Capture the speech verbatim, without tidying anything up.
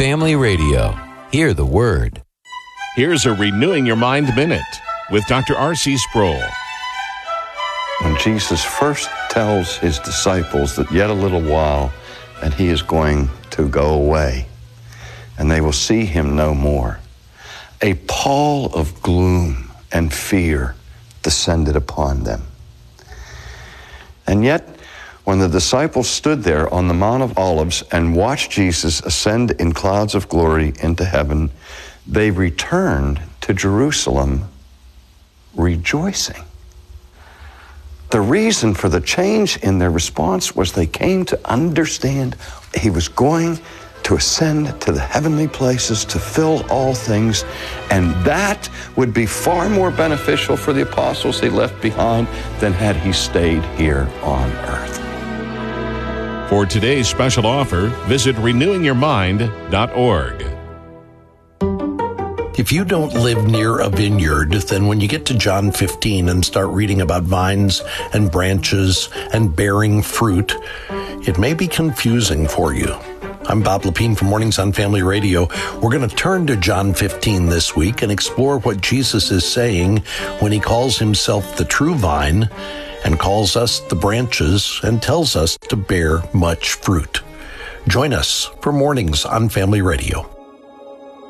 Family Radio. Hear the Word. Here's a Renewing Your Mind Minute with Doctor R C Sproul. When Jesus first tells his disciples that yet a little while and he is going to go away and they will see him no more, a pall of gloom and fear descended upon them. And yet, when the disciples stood there on the Mount of Olives and watched Jesus ascend in clouds of glory into heaven, they returned to Jerusalem rejoicing. The reason for the change in their response was they came to understand he was going to ascend to the heavenly places to fill all things, and that would be far more beneficial for the apostles he left behind than had he stayed here on earth. For today's special offer, visit renewing your mind dot org. If you don't live near a vineyard, then when you get to John fifteen and start reading about vines and branches and bearing fruit, it may be confusing for you. I'm Bob Lepine from Mornings on Family Radio. We're going to turn to John fifteen this week and explore what Jesus is saying when he calls himself the true vine and calls us the branches and tells us to bear much fruit. Join us for Mornings on Family Radio.